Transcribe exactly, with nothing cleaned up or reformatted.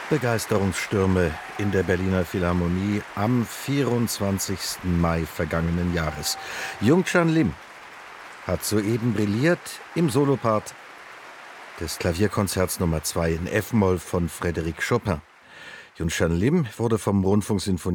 Begeisterungsstürme in der Berliner Philharmonie am vierundzwanzigsten Mai vergangenen Jahres. Jungchan Lim hat soeben brilliert im Solopart des Klavierkonzerts Nummer zwei in F-Moll von Frédéric Chopin. Jungchan Lim wurde vom Rundfunksinfonieorchester